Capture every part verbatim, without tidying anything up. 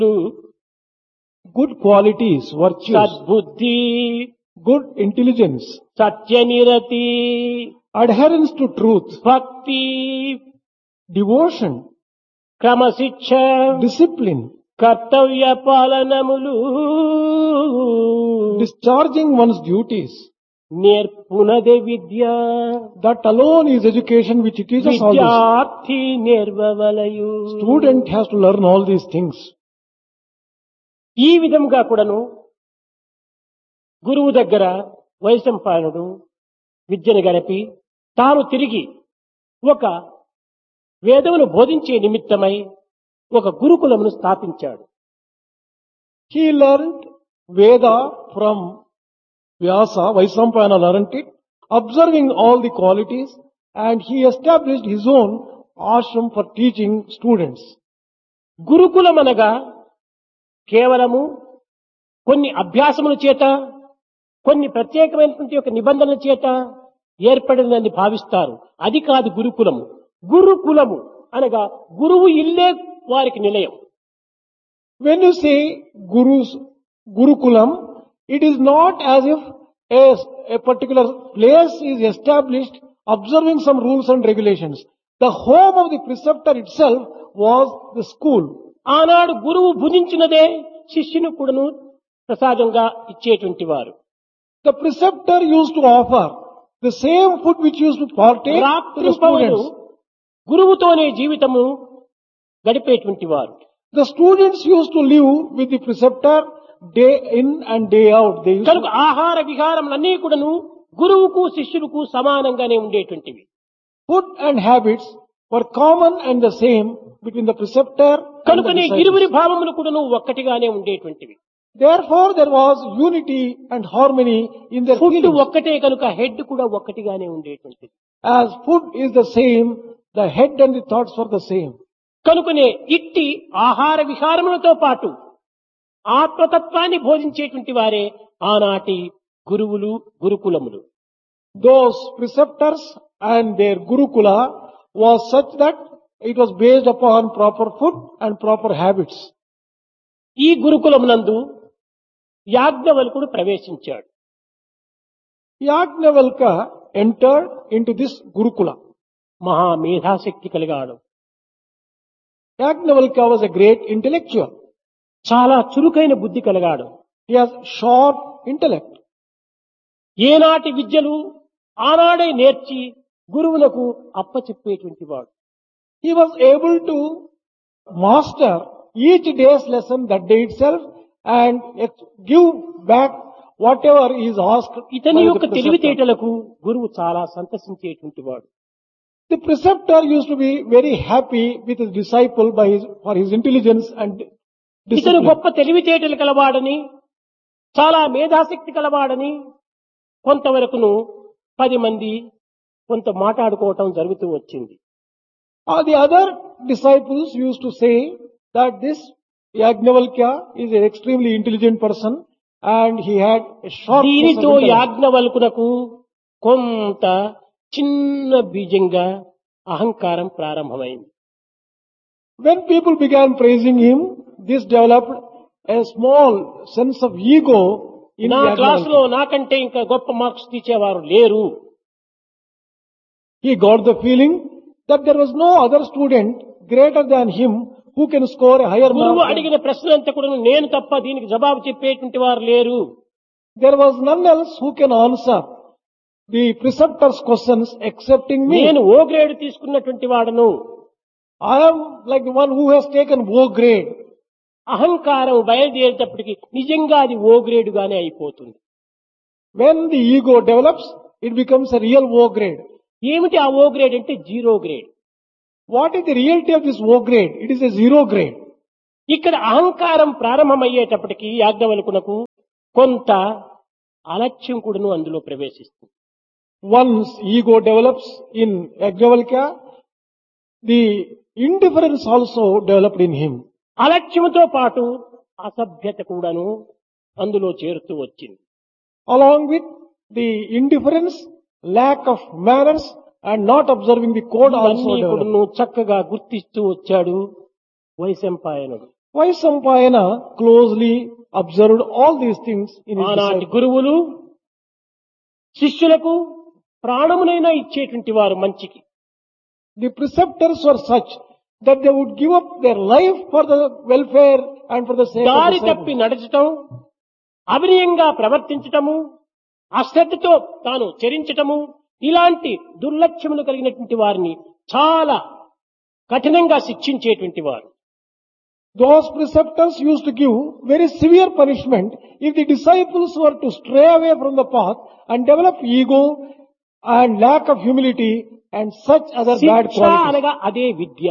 good qualities, virtues, సద్బుద్ధి, good intelligence, సత్యనిరతి, adherence to truth, భక్తి, devotion, క్రమశిక్ష, discipline, కర్తవ్య పాలనములు, discharging one's duties. నేర్పునదే Vidya. That alone is education which teaches all this. విద్యార్థి నేర్వవలయు. Student has to learn all these things. ఈ విధంగా కూడాను గురువు దగ్గర వైశంపాయనుడు విద్యను గడిపి తాను తిరిగి ఒక వేదమును బోధించే నిమిత్తమై ఒక గురుకులమును స్థాపించాడు. He learned Veda from Vyasa, Vaisampayana learned it, observing all the qualities, and he established his own ashram for teaching students. గురుకులం అనగా కేవలము కొన్ని అభ్యాసముల చేత, కొన్ని ప్రత్యేకమైనటువంటి ఒక నిబంధనల చేత ఏర్పడిందని భావిస్తారు. అది కాదు గురుకులము. గురుకులము అనగా గురువు ఇల్లే వారికి నిలయం. When you say Guru's Gurukulam, it is not as if a, a particular place is established observing some rules and regulations. The home of the preceptor itself was the school. ఆనాడు గురువు భుజించినదే శిష్యుని కూడాను ప్రసాదంగా ఇచ్చేటువంటి వారు. The preceptor used to offer the same food which used to partake to the students. గురువుతోనే జీవితము గడిపేటువంటి వారు. The students used to live with the preceptor day in and day out. They used కనుక to, ఆహార విహారములన్నీ కూడాను గురువుకు శిష్యులకు సమానంగానే ఉండేటువంటివి. food and habits were common and the same between the preceptor and the కనుకనే disciples. ఇరువురి భావములు కూడాను ఒక్కటిగానే ఉండేటువంటివి. Therefore, there was unity and harmony in their food feelings. ఒక్కటే కనుక హెడ్ కూడా ఒక్కటిగానే ఉండేటువంటిది. As food is the same, the head and the thoughts were the same. కనుకనే ఇట్టి ఆహార విహారములతో పాటు ఆత్మతత్వాన్ని బోధించేటువంటి వారే ఆనాటి గురువులు, గురుకులములు. Those preceptors and their Gurukula was such that it was based upon proper food and proper habits. ఈ గురుకులమునందు యాజ్ఞవల్కుడు ప్రవేశించాడు. Yajnavalkya entered into this Gurukula. మహా మేధాశక్తి కలిగాడు. Yajnavalkya was a great intellectual. చాలా చురుకైన బుద్ధి కలిగాడు. He has sharp intellect. ఏనాటి విద్యలు ఆనాడే నేర్చి గురువులకు అప్పచెప్పేటువంటి వాడు. He was able to master each day's lesson that day itself and ex- give back whatever is asked. ఇతని by the యొక్క preceptor. తెలివితేటలకు గురువు చాలా సంతసించేటువంటి వాడు. The preceptor used to be very happy with his disciple by his, for his intelligence and ఇతను discipline. గొప్ప తెలివితేటలు కలవాడని, చాలా మేధాశక్తి కలవాడని కొంతవరకును పది మంది కొంత మాట్లాడుకోవటం జరుగుతూ వచ్చింది. Uh, the other disciples used to say that this Yajnavalkya is an extremely intelligent person and he had a sharp దీనితో sense of intellect. యాజ్ఞవల్కునకు కొంత చిన్న బీజంగా అహంకారం ప్రారంభమైంది. When people began praising him, this developed a small sense of ego in నా క్లాసులో Yajnavalkya. నాకంటే ఇంకా గొప్ప మార్క్స్ తీసేవారు లేరు. He got the feeling that there was no other student greater than him who can score a higher గురువు mark. అడిగిన ప్రశ్నలంతా కూడా నేను తప్ప దీనికి జవాబు చెప్పేటువంటి వారు లేరు. There was none else who can answer the preceptor's questions excepting me. నేను ఓ గ్రేడ్ తీసుకున్నటువంటి వాడను. I am like the one who has taken O grade. అహంకారం బయలుదేరేటప్పటికి నిజంగా అది ఓ గ్రేడుగానే అయిపోతుంది. When the ego develops, it becomes a real O grade. ఏమిటి ఆ ఓ grade అంటే zero grade. What is the reality of this O grade? It is a zero grade. ఇక్కడ అహంకారం ప్రారంభమయ్యేటప్పటికి యాజ్ఞవల్కునకు కొంత అలక్ష్యం కూడాను అందులో ప్రవేశిస్తుంది. Once ego develops in Yajnavalkya, the indifference also developed in him. అలక్ష్యంతో పాటు అసభ్యత కూడాను అందులో చేరుతూ వచ్చింది. Along with the indifference, lack of manners and not observing the code also ఇవన్నీ developed. కూడాను చక్కగా గుర్తిస్తూ వచ్చాడు వైశంపాయనుడు. Vaisampayana closely observed all these things in his ఆనాటి disciples. గురువులు శిష్యులకు ప్రాణమునైనా ఇచ్చేటువంటి వారు మంచికి. The preceptors were such that they would give up their life for the welfare and for the sake of దారి the తప్పి disciples. నడచటం, అవినయంగా ప్రవర్తించటము, అశ్రద్ధతో తాను చరించటము, ఇలాంటి దుర్లక్ష్యములు కలిగినటువంటి వారిని చాలా కఠినంగా శిక్షించేటువంటి వారు. Those preceptors used to give very severe punishment if the disciples were to stray away from the path and develop ego and lack of humility and such other bad శిక్ష qualities. అనగా అదే విద్య.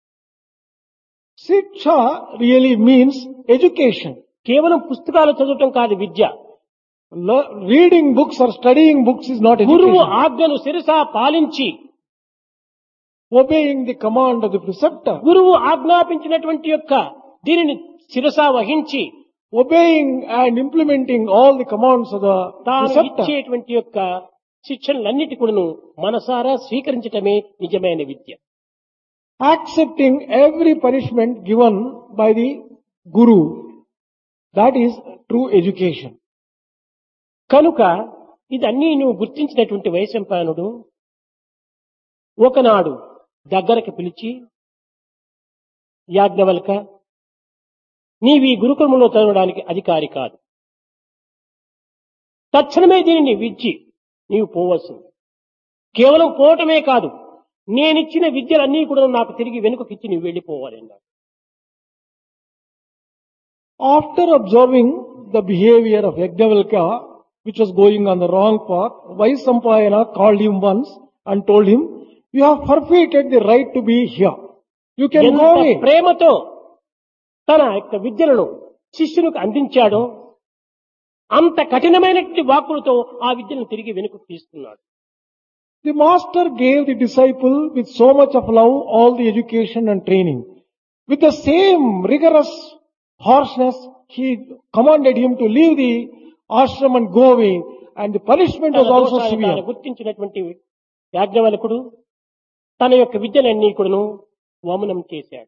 Siksha really means education. కేవలం పుస్తకాలు చదవటం కాదు విద్య. Le- Reading books or studying books is not గురువు education. ఆజ్ఞను శిరసా పాలించి, Obeying the command of the preceptor, గురువు ఆజ్ఞాపించినటువంటి యొక్క దీనిని శిరసా వహించి obeying and implementing all the commands of the తాను preceptor, ఇచ్చేటువంటి యొక్క శిక్షణలన్నిటి కూడాను మనసారా స్వీకరించటమే నిజమైన విద్య. accepting every punishment given by the Guru. That is true education. కనుక ఇదన్నీ నువ్వు గుర్తించినటువంటి వైశంపాయనుడు ఒకనాడు దగ్గరకు పిలిచి, యాజ్ఞవల్క, నీవి గురుకులంలో చదవడానికి అధికారి కాదు. తక్షణమే దీనిని విడిచి నీవు పోవలసింది. కేవలం పోవటమే కాదు, నేనిచ్చిన విద్యలన్నీ కూడా నాకు తిరిగి వెనుకకిచ్చి నీవు వెళ్ళిపోవాలి అన్నాడు. After observing the behavior of Yajnavalkya, which was going on the wrong path, Vaisampayana called him once and told him, you have forfeited the right to be here. You can ఎంత go away. ప్రేమతో తన యొక్క విద్యలను శిష్యునికి అందించాడో అంత కఠినమైనటువంటి వాక్కులతో ఆ విద్యను తిరిగి వెనుక తీసుకున్నాడు. The master gave the disciple with so much of love all the education and training. With the same rigorous harshness, he commanded him to leave the ashram and go away, and the punishment was తన also దోషాలను తాను severe. గుర్తించినటువంటి యాజ్ఞవల్కుడు తన యొక్క విద్యలన్నీ కూడాను వమనం చేశాడు.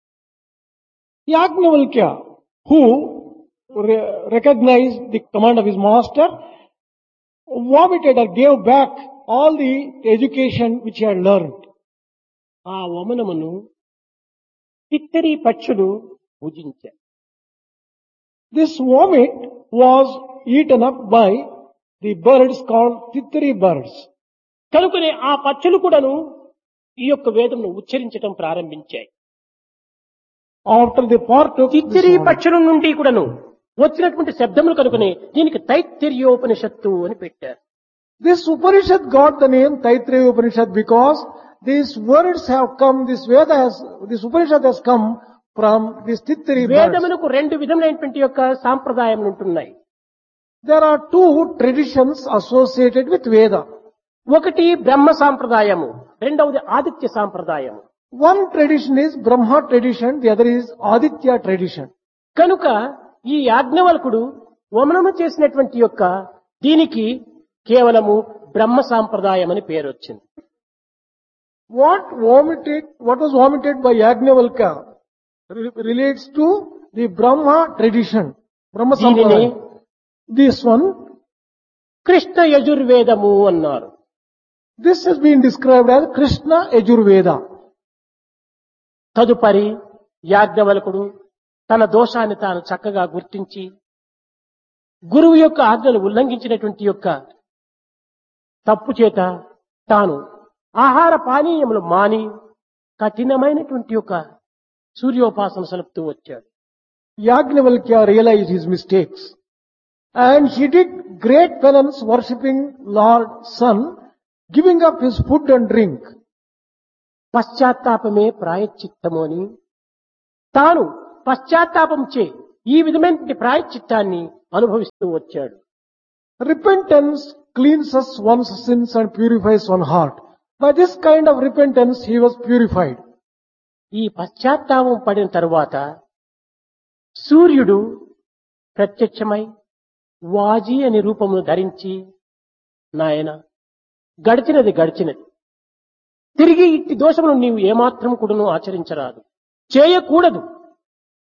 Yajnavalkya, who re- recognized the command of his master, vomited or gave back all the education which he had learned. ఆ వమనమును తిత్తరి పక్షులు భుజించారు. This vomit was eaten up by the birds called tittari birds. కనుకనే ఆ పక్షులు కూడాను ఈ యొక్క వేదమును ఉచ్చరించడం ప్రారంభించాయి. After they partook this తిత్తిరి vomit, పక్షుల నుండి కూడాను వచ్చినటువంటి శబ్దములు కనుకనే దీనికి తైత్తిర్యోపనిషత్తు అని పెట్టారు. this Upanishad got the name Taittiriya Upanishad because these words have come, this Veda has, this Upanishad has come from these tittari birds. వేదములకు రెండు విధములైనటువంటి యొక్క సాంప్రదాయములు ఉంటున్నాయి. There are two traditions associated with Veda. ఒకటి బ్రహ్మ సాంప్రదాయము, రెండవది Aditya సాంప్రదాయము. One tradition is Brahma tradition, the other is Aditya tradition. కనుక ఈ యాజ్ఞవల్కుడు వమనము చేసినటువంటి యొక్క దీనికి కేవలము బ్రహ్మ సాంప్రదాయం అని పేరు వచ్చింది. What vomited, what was vomited by Yajnavalkya re- relates to the Brahma tradition, Brahma దీనిని Sampradaya. This one, కృష్ణ యజుర్వేదము అన్నారు. this has been described as Krishna Yajurveda. తదుపరి యాజ్ఞవల్కుడు తన దోషాన్ని తాను చక్కగా గుర్తించి గురువు యొక్క ఆజ్ఞను ఉల్లంఘించినటువంటి యొక్క తప్పు చేత తాను ఆహార పానీయములు మాని కఠినమైనటువంటి యొక్క సూర్యోపాసన సలుపుతూ వచ్చాడు. Yajnavalkya realized his mistakes and he did great penance worshipping Lord Sun, giving up his food and drink. పశ్చాత్తాపమే ప్రాయశ్చిత్తము అని తాను పశ్చాత్తాపం చే ఈ విధమైన ప్రాయశ్చిత్తాన్ని అనుభవిస్తూ వచ్చాడు. Repentance cleanses one's sins and purifies one's heart. By this kind of repentance he was purified. ఈ పశ్చాత్తాపం పడిన తరువాత సూర్యుడు ప్రత్యక్షమై వాజీ అనే రూపమును ధరించి, నాయన గడిచినది గడిచినది, తిరిగి ఇట్టి దోషమును నీవు ఏమాత్రం కూడాను ఆచరించరాదు, చేయకూడదు.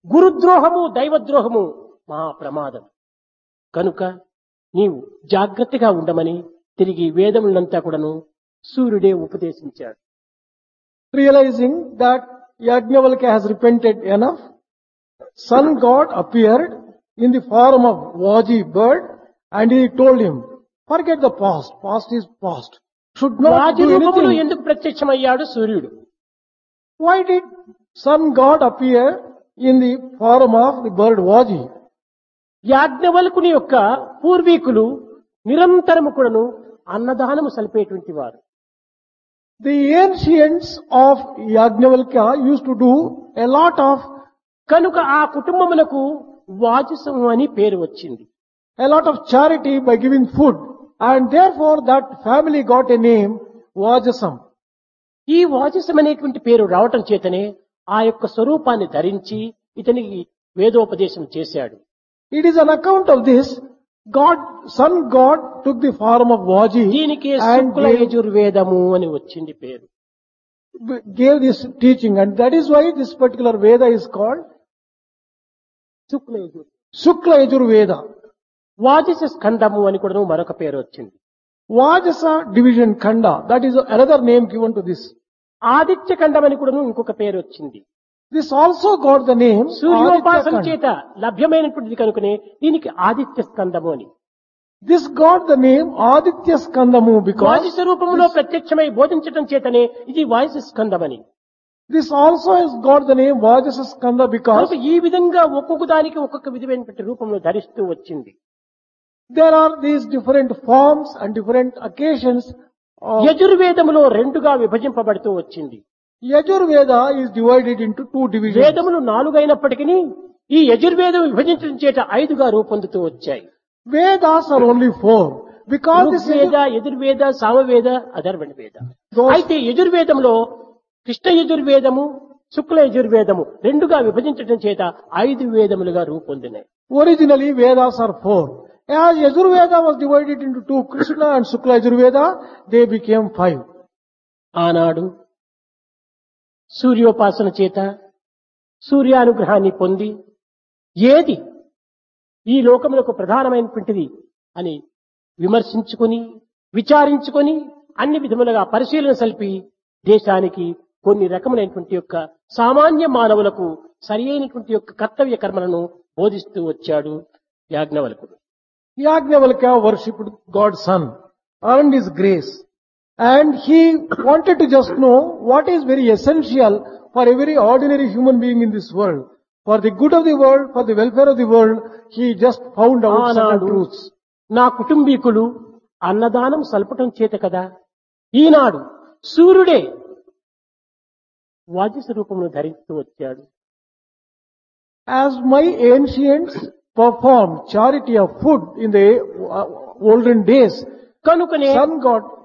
గురుద్రోహము దైవద్రోహము మహా ప్రమాదం కనుక నీవు జాగ్రత్తగా ఉండమని తిరిగి వేదములంతా కూడాను సూర్యుడే ఉపదేశించాడు. Realizing that Yajnavalkya has repented enough, sun god appeared in the form of Vaji bird and he told him, forget the past, past is past. Should not Vaji do రూపములో anything. ఎందుకు ప్రత్యక్షమయ్యాడు సూర్యుడు? Why did sun god appear in the form of the bird Vaji? యాజ్ఞవల్కుని యొక్క పూర్వీకులు నిరంతరము కూడాను అన్నదానము సలిపేటువంటి వారు. The ancients of Yajnavalkya used to do a lot of, కనుక ఆ కుటుంబములకు వాజసము అని పేరు వచ్చింది. a lot of charity by giving food and therefore that family got a name Vajasam. ఈ వాజసం అనేటువంటి పేరు రావటం చేతనే ఆ యొక్క స్వరూపాన్ని ధరించి ఇతనికి వేదోపదేశం చేశాడు. It is on account of this, God, sun god took the form of Vaji దీనికి and శుక్ల gave, యజుర్వేదము అని వచ్చింది పేరు. gave this teaching, and that is why this particular Veda is called Shukla Yajur Shukla Yajur Veda. వాజస స్కందము అని కూడా మరొక పేరు వచ్చింది. Vajasa division Khanda, that is another name given to this. Aditya ఖండం అని కూడా ఇంకొక పేరు వచ్చింది. This also got the name సూర్యోపాసన Aditya Khanda. చేత లభ్యమైనటువంటిది కనుకనే దీనికి ఆదిత్య స్కందము అని. This got the name Aditya Skandamu because వాజస రూపంలో ప్రత్యక్షమై బోధించటం చేతనే ఇది వాజస స్కందమని. this also has got the name Vajasa Skanda because కనుక ఈ విధంగా ఒక్కొక్క దానికి ఒక్కొక్క విధమైనటువంటి రూపంలో ధరిస్తూ వచ్చింది. there are these different forms and different occasions of యజుర్వేదములో రెండుగా విభజింపబడుతూ వచ్చింది. Yajur Veda is divided into two divisions. వేదములు నాలుగైనప్పటికీ ఈ యజుర్వేదం విభజించడం చేత ఐదుగా రూపొందుతూ వచ్చాయి. Vedas are only four because this Rigveda is Yajurveda Samaveda అధర్వణ వేద. Those- అయితే యజుర్వేదంలో కృష్ణ యజుర్వేదము శుక్ల యజుర్వేదము రెండుగా విభజించడం చేత ఐదు వేదములుగా రూపొందినాయి. originally Vedas are four. As Yajur Veda was divided into two, Krishna and Shukla Yajur Veda, they became five. ఆనాడు సూర్యోపాసన చేత సూర్యానుగ్రహాన్ని పొంది ఏది ఈ లోకములకు ప్రధానమైనటువంటిది అని విమర్శించుకొని విచారించుకొని అన్ని విధములుగా పరిశీలన సల్పి దేశానికి కొన్ని రకములైనటువంటి యొక్క సామాన్య మానవులకు సరి అయినటువంటి యొక్క కర్తవ్య కర్మలను బోధిస్తూ వచ్చాడు యాజ్ఞవల్కుడు. Yajnavalkya worshipped God's son, earned his grace, and he wanted to just know what is very essential for every ordinary human being in this world. For the good of the world, for the welfare of the world, he just found out certain ఆనాడు truths. నా కుటుంబీకులు అన్నదానం సల్పటం చేత కదా ఈనాడు సూర్యుడే వాజస రూపమును ధరిస్తూ వచ్చాడు. As my ancients performed charity of food in the uh, olden days, కనుకనే sun god